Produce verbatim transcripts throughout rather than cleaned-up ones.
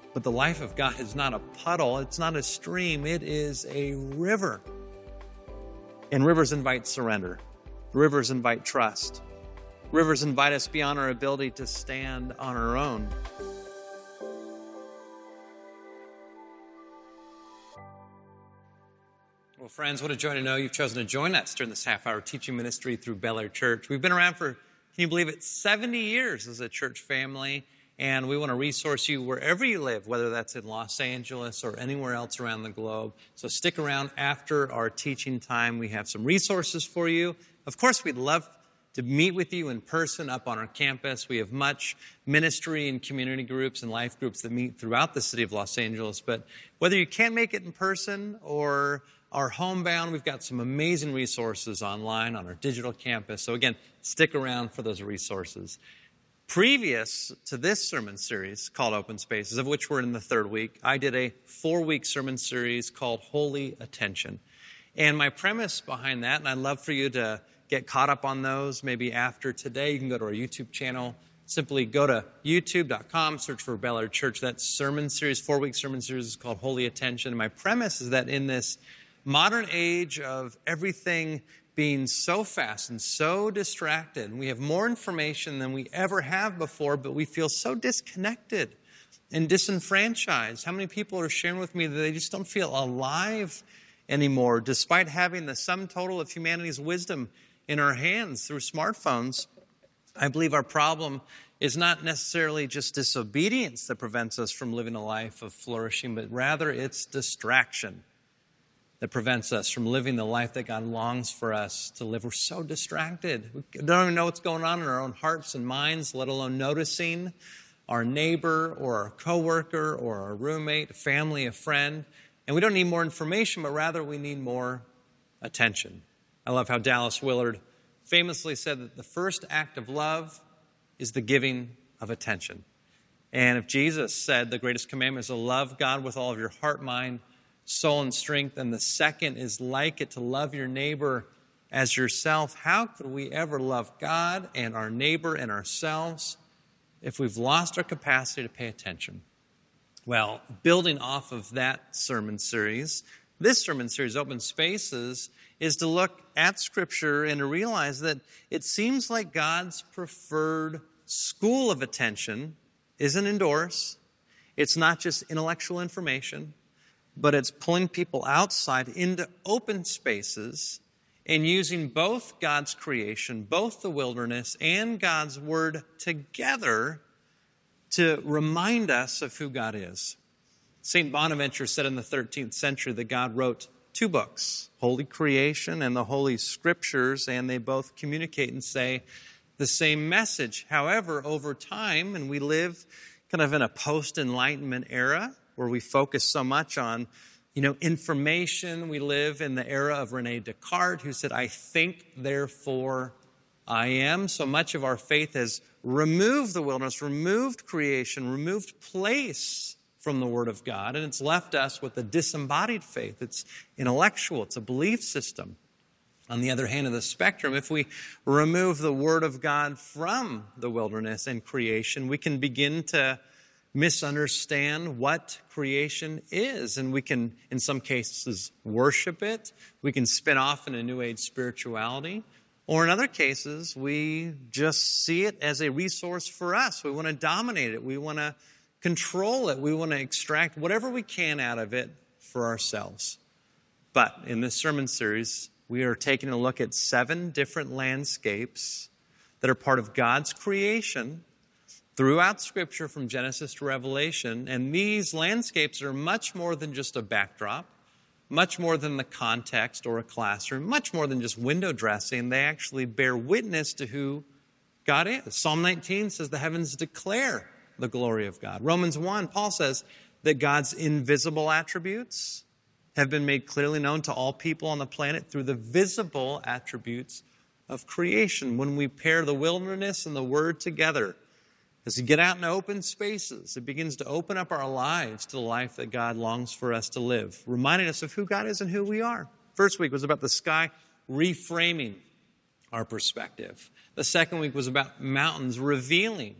But the life of God is not a puddle. It's not a stream. It is a river. And rivers invite surrender. Rivers invite trust. Rivers invite us beyond our ability to stand on our own. Well, friends, what a joy to know you've chosen to join us during this half-hour teaching ministry through Bel Air Church. We've been around for, can you believe it, seventy years as a church family, and we want to resource you wherever you live, whether that's in Los Angeles or anywhere else around the globe. So stick around after our teaching time. We have some resources for you. Of course, we'd love to meet with you in person up on our campus. We have much ministry and community groups and life groups that meet throughout the city of Los Angeles. But whether you can't make it in person or are homebound, we've got some amazing resources online on our digital campus. So again, stick around for those resources. Previous to this sermon series called Open Spaces, of which we're in the third week, I did a four-week sermon series called Holy Attention. And my premise behind that, and I'd love for you to get caught up on those maybe after today, you can go to our YouTube channel. Simply go to youtube dot com, search for Bel Air Church. That sermon series, four-week sermon series is called Holy Attention. And my premise is that in this modern age of everything being so fast and so distracted, we have more information than we ever have before, but we feel so disconnected and disenfranchised. How many people are sharing with me that they just don't feel alive anymore, despite having the sum total of humanity's wisdom in our hands through smartphones? I believe our problem is not necessarily just disobedience that prevents us from living a life of flourishing, but rather it's distraction that prevents us from living the life that God longs for us to live. We're so distracted. We don't even know what's going on in our own hearts and minds, let alone noticing our neighbor or our coworker or our roommate, a family, a friend. And we don't need more information, but rather we need more attention. I love how Dallas Willard famously said that the first act of love is the giving of attention. And if Jesus said the greatest commandment is to love God with all of your heart, mind, soul, and strength, and the second is like it, to love your neighbor as yourself, how could we ever love God and our neighbor and ourselves if we've lost our capacity to pay attention? Well, building off of that sermon series, this sermon series, Open Spaces, is to look at Scripture and to realize that it seems like God's preferred school of attention isn't indoors. It's not just intellectual information, but it's pulling people outside into open spaces and using both God's creation, both the wilderness and God's Word together to remind us of who God is. Saint Bonaventure said in the thirteenth century that God wrote two books, Holy Creation and the Holy Scriptures, and they both communicate and say the same message. However, over time, and we live kind of in a post-Enlightenment era, where we focus so much on, you know, information. We live in the era of Rene Descartes, who said, I think, therefore I am. So much of our faith has removed the wilderness, removed creation, removed place from the Word of God, and it's left us with a disembodied faith. It's intellectual. It's a belief system. On the other hand of the spectrum, if we remove the Word of God from the wilderness and creation, we can begin to misunderstand what creation is. And we can, in some cases, worship it. We can spin off in a New Age spirituality. Or in other cases, we just see it as a resource for us. We want to dominate it. We want to control it. We want to extract whatever we can out of it for ourselves. But in this sermon series, we are taking a look at seven different landscapes that are part of God's creation throughout Scripture from Genesis to Revelation. And these landscapes are much more than just a backdrop, much more than the context or a classroom, much more than just window dressing. They actually bear witness to who God is. Psalm nineteen says the heavens declare the glory of God. Romans one, Paul says that God's invisible attributes have been made clearly known to all people on the planet through the visible attributes of creation. When we pair the wilderness and the Word together, as we get out in open spaces, it begins to open up our lives to the life that God longs for us to live, reminding us of who God is and who we are. First week was about the sky reframing our perspective. The second week was about mountains revealing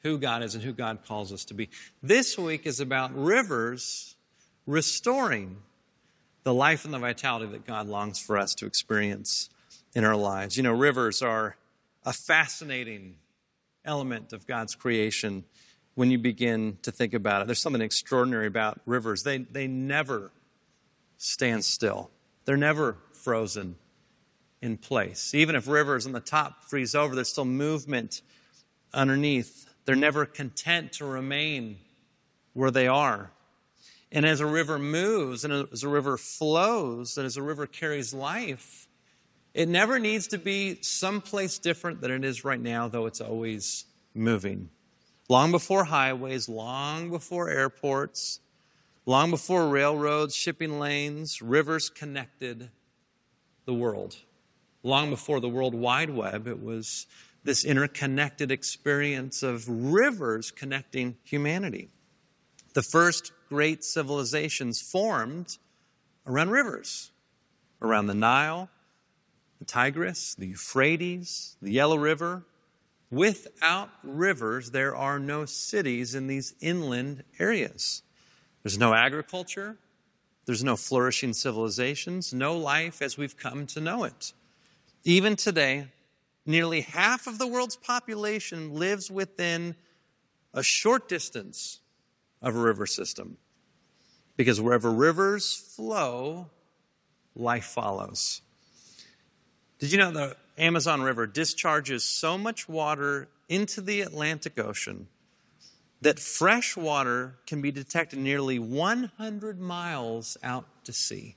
who God is and who God calls us to be. This week is about rivers restoring the life and the vitality that God longs for us to experience in our lives. You know, rivers are a fascinating element of God's creation when you begin to think about it. There's something extraordinary about rivers. They, they never stand still. They're never frozen in place. Even if rivers on the top freeze over, there's still movement underneath. They're never content to remain where they are. And as a river moves, and as a river flows, and as a river carries life, it never needs to be someplace different than it is right now, though it's always moving. Long before highways, long before airports, long before railroads, shipping lanes, rivers connected the world. Long before the World Wide Web, it was this interconnected experience of rivers connecting humanity. The first great civilizations formed around rivers, around the Nile, the Tigris, the Euphrates, the Yellow River. Without rivers, there are no cities in these inland areas. There's no agriculture. There's no flourishing civilizations, no life as we've come to know it. Even today, nearly half of the world's population lives within a short distance of a river system. Because wherever rivers flow, life follows. Did you know the Amazon River discharges so much water into the Atlantic Ocean that fresh water can be detected nearly one hundred miles out to sea?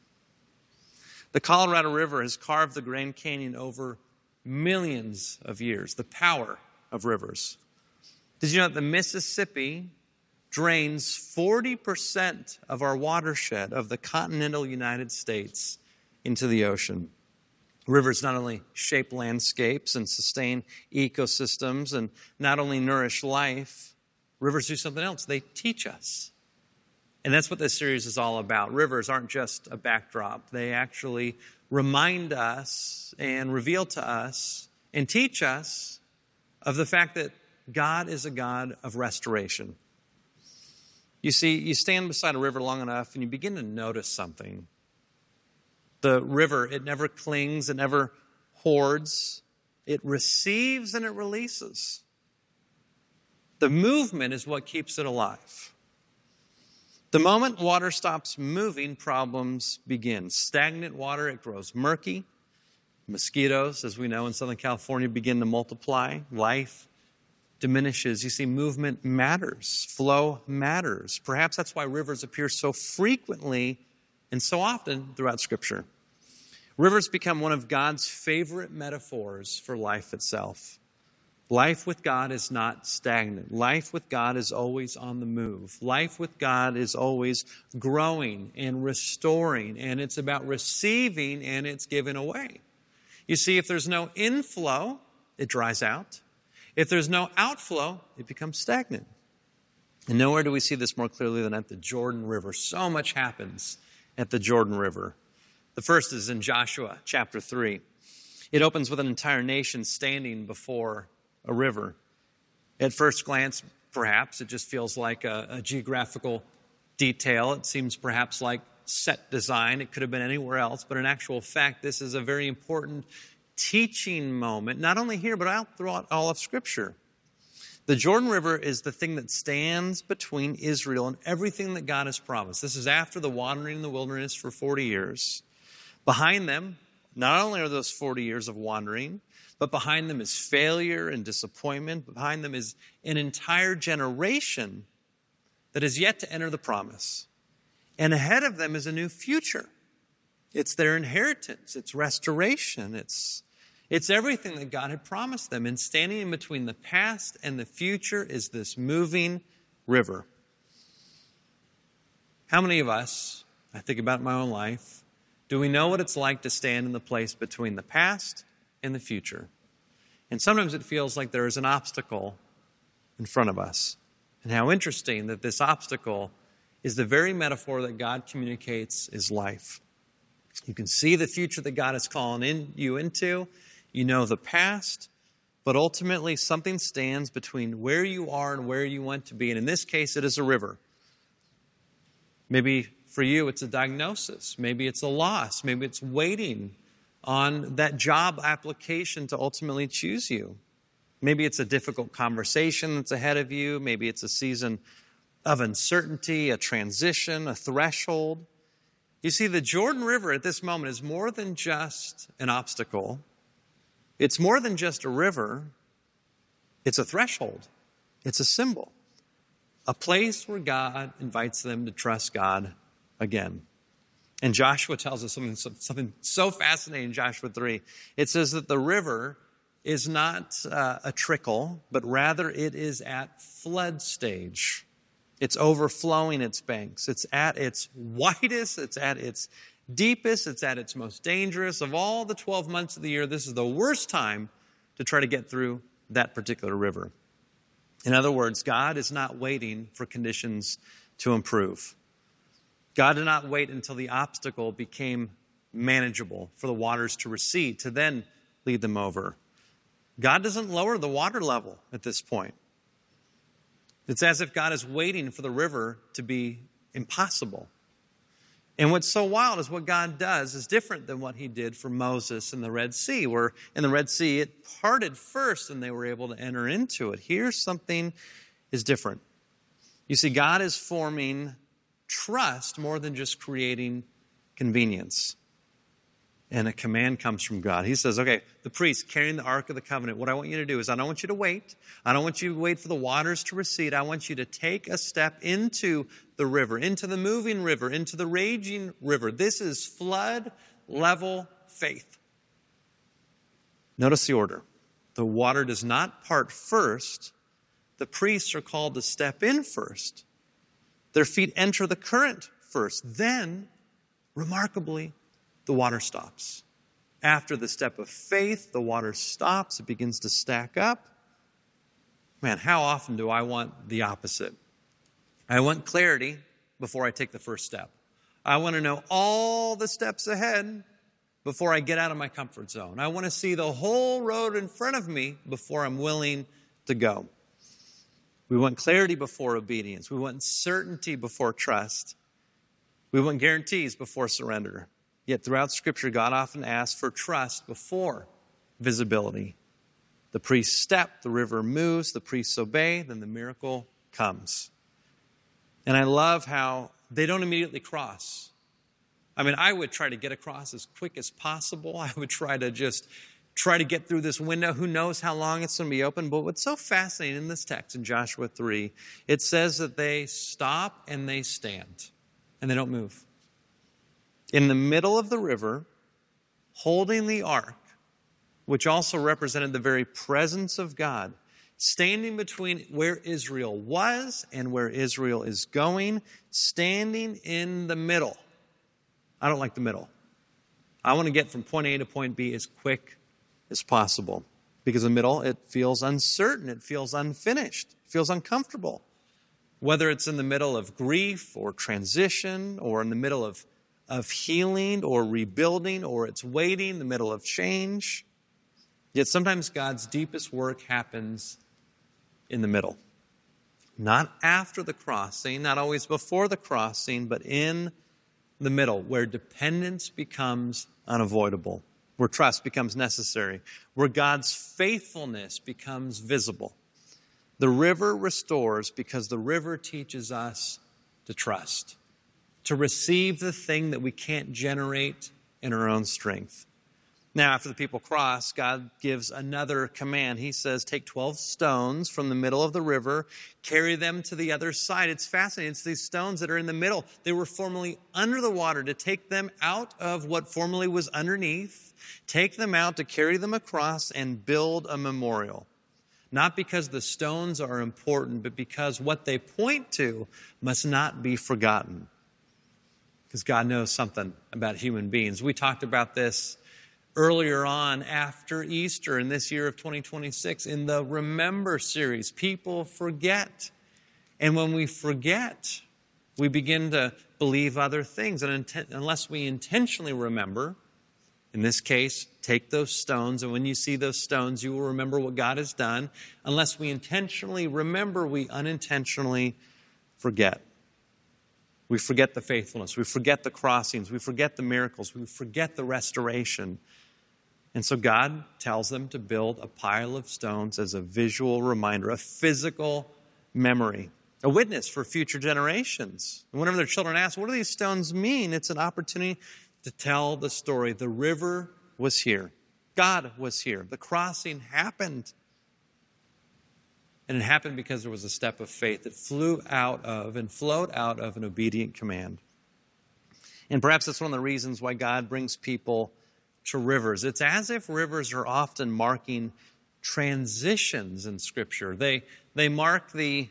The Colorado River has carved the Grand Canyon over millions of years. The power of rivers. Did you know that the Mississippi drains forty percent of our watershed of the continental United States into the ocean? Rivers not only shape landscapes and sustain ecosystems and not only nourish life, rivers do something else. They teach us. And that's what this series is all about. Rivers aren't just a backdrop. They actually remind us and reveal to us and teach us of the fact that God is a God of restoration. You see, you stand beside a river long enough and you begin to notice something. The river, it never clings, it never hoards. It receives and it releases. The movement is what keeps it alive. The moment water stops moving, problems begin. Stagnant water, it grows murky. Mosquitoes, as we know in Southern California, begin to multiply. Life diminishes. You see, movement matters. Flow matters. Perhaps that's why rivers appear so frequently and so often throughout Scripture. Rivers become one of God's favorite metaphors for life itself. Life with God is not stagnant. Life with God is always on the move. Life with God is always growing and restoring, and it's about receiving and it's giving away. You see, if there's no inflow, it dries out. If there's no outflow, it becomes stagnant. And nowhere do we see this more clearly than at the Jordan River. So much happens at the Jordan River. The first is in Joshua chapter three. It opens with an entire nation standing before a river. At first glance, perhaps, it just feels like a, a geographical detail. It seems perhaps like set design. It could have been anywhere else. But in actual fact, this is a very important teaching moment, not only here, but out throughout all of Scripture. The Jordan River is the thing that stands between Israel and everything that God has promised. This is after the wandering in the wilderness for forty years. Behind them, not only are those forty years of wandering, but behind them is failure and disappointment. Behind them is an entire generation that is yet to enter the promise. And ahead of them is a new future. It's their inheritance. It's restoration. It's, it's everything that God had promised them. And standing in between the past and the future is this moving river. How many of us, I think about my own life, do we know what it's like to stand in the place between the past and the future? And sometimes it feels like there is an obstacle in front of us. And how interesting that this obstacle is the very metaphor that God communicates is life. You can see the future that God is calling in, you into. You know the past, But ultimately, something stands between where you are and where you want to be. And in this case, it is a river. Maybe for you, it's a diagnosis. Maybe it's a loss. Maybe it's waiting on that job application to ultimately choose you. Maybe it's a difficult conversation that's ahead of you. Maybe it's a season of uncertainty, a transition, a threshold. You see, the Jordan River at this moment is more than just an obstacle. It's more than just a river. It's a threshold. It's a symbol. A place where God invites them to trust God again. And Joshua tells us something, something so fascinating in Joshua three. It says that the river is not uh, a trickle, but rather it is at flood stage. It's overflowing its banks. It's at its widest. It's at its deepest. It's at its most dangerous. Of all the twelve months of the year, this is the worst time to try to get through that particular river. In other words, God is not waiting for conditions to improve. God did not wait until the obstacle became manageable for the waters to recede to then lead them over. God doesn't lower the water level at this point. It's as if God is waiting for the river to be impossible. And what's so wild is what God does is different than what he did for Moses in the Red Sea, where in the Red Sea it parted first and they were able to enter into it. Here something is different. You see, God is forming trust more than just creating convenience. And a command comes from God. He says, okay, the priest carrying the Ark of the Covenant, what I want you to do is I don't want you to wait. I don't want you to wait for the waters to recede. I want you to take a step into the river, into the moving river, into the raging river. This is flood level faith. Notice the order. The water does not part first. The priests are called to step in first. Their feet enter the current first. Then, remarkably, the water stops. After the step of faith, the water stops. It begins to stack up. Man, how often do I want the opposite? I want clarity before I take the first step. I want to know all the steps ahead before I get out of my comfort zone. I want to see the whole road in front of me before I'm willing to go. We want clarity before obedience. We want certainty before trust. We want guarantees before surrender. Yet throughout Scripture, God often asks for trust before visibility. The priests step, the river moves, the priests obey, then the miracle comes. And I love how they don't immediately cross. I mean, I would try to get across as quick as possible. I would try to just try to get through this window. Who knows how long it's going to be open? But what's so fascinating in this text in Joshua three, it says that they stop and they stand and they don't move. In the middle of the river, holding the ark, which also represented the very presence of God, standing between where Israel was and where Israel is going, standing in the middle. I don't like the middle. I want to get from point A to point B as quick as possible. Because in the middle, it feels uncertain. It feels unfinished. It feels uncomfortable. Whether it's in the middle of grief or transition or in the middle of, of healing or rebuilding or it's waiting, the middle of change. Yet sometimes God's deepest work happens in the middle. Not after the crossing, not always before the crossing, but in the middle where dependence becomes unavoidable, where trust becomes necessary, where God's faithfulness becomes visible. The river restores because the river teaches us to trust, to receive the thing that we can't generate in our own strength. Now, after the people cross, God gives another command. He says, take twelve stones from the middle of the river, carry them to the other side. It's fascinating. It's these stones that are in the middle. They were formerly under the water, to take them out of what formerly was underneath, take them out to carry them across and build a memorial. Not because the stones are important, but because what they point to must not be forgotten. Because God knows something about human beings. We talked about this earlier on after Easter in this year of twenty twenty-six in the Remember series. People forget. And when we forget, we begin to believe other things. And unless we intentionally remember, In this case, take those stones, and when you see those stones, you will remember what God has done. Unless we intentionally remember, we unintentionally forget. We forget the faithfulness. We forget the crossings. We forget the miracles. We forget the restoration. And so God tells them to build a pile of stones as a visual reminder, a physical memory, a witness for future generations. And whenever their children ask, what do these stones mean? It's an opportunity to tell the story. The river was here. God was here. The crossing happened. And it happened because there was a step of faith that flew out of and flowed out of an obedient command. And perhaps that's one of the reasons why God brings people to rivers. It's as if rivers are often marking transitions in Scripture. They, they mark the,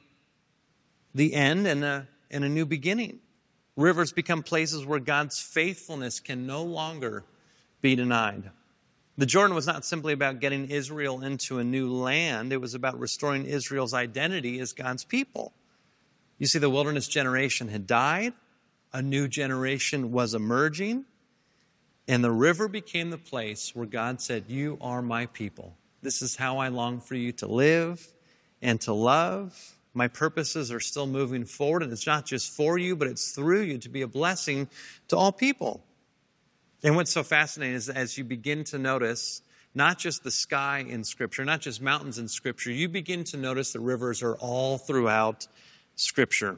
the end and a, and a new beginning. Rivers become places where God's faithfulness can no longer be denied. The Jordan was not simply about getting Israel into a new land. It was about restoring Israel's identity as God's people. You see, the wilderness generation had died. A new generation was emerging. And the river became the place where God said, you are my people. This is how I long for you to live and to love. My purposes are still moving forward, and it's not just for you, but it's through you to be a blessing to all people. And what's so fascinating is as you begin to notice not just the sky in Scripture, not just mountains in Scripture, you begin to notice that rivers are all throughout Scripture.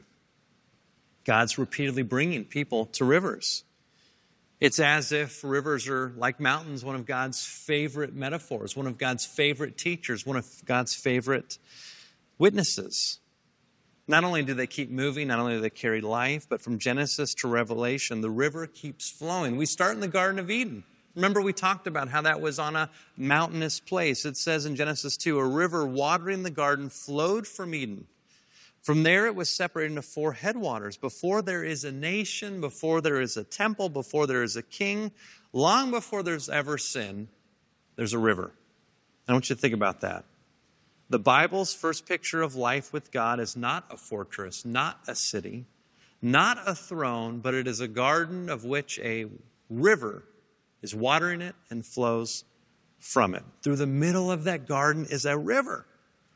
God's repeatedly bringing people to rivers. It's as if rivers are like mountains, one of God's favorite metaphors, one of God's favorite teachers, one of God's favorite witnesses. Not only do they keep moving, not only do they carry life, but from Genesis to Revelation, the river keeps flowing. We start in the Garden of Eden. Remember we talked about how that was on a mountainous place. It says in Genesis two, a river watering the garden flowed from Eden. From there, it was separated into four headwaters. Before there is a nation, before there is a temple, before there is a king, long before there's ever sin, there's a river. I want you to think about that. The Bible's first picture of life with God is not a fortress, not a city, not a throne, but it is a garden of which a river is watering it and flows from it. Through the middle of that garden is a river.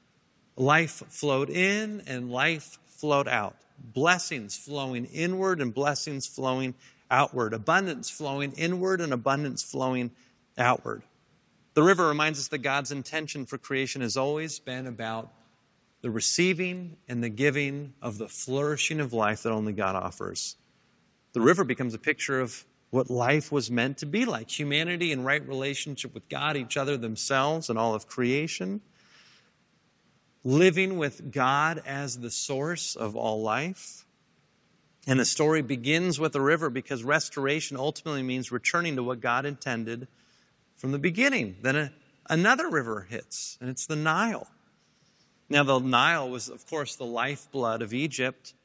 Life flowed in and life flowed out. Blessings flowing inward and blessings flowing outward. Abundance flowing inward and abundance flowing outward. The river reminds us that God's intention for creation has always been about the receiving and the giving of the flourishing of life that only God offers. The river becomes a picture of what life was meant to be like. Humanity in right relationship with God, each other, themselves, and all of creation. Living with God as the source of all life. And the story begins with the river because restoration ultimately means returning to what God intended from the beginning. Then a, another river hits, and it's the Nile. Now, the Nile was, of course, the lifeblood of Egypt.